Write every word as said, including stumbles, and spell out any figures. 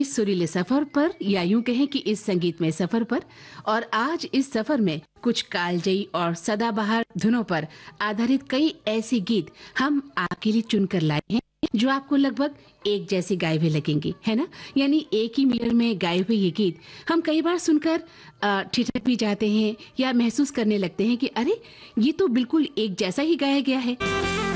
इस सुरीले सफर पर, या यूं कहें कि इस संगीत में सफर पर। और आज इस सफर में कुछ कालजयी और सदाबहार धुनों पर आधारित कई ऐसे गीत हम आपके लिए चुनकर लाए हैं जो आपको लगभग एक जैसे गाए हुए लगेंगे, है ना। यानी एक ही मीटर में गाए हुए ये गीत हम कई बार सुनकर अ, ठिठक भी जाते हैं या महसूस करने लगते हैं कि अरे, ये तो बिल्कुल एक जैसा ही गाया गया है।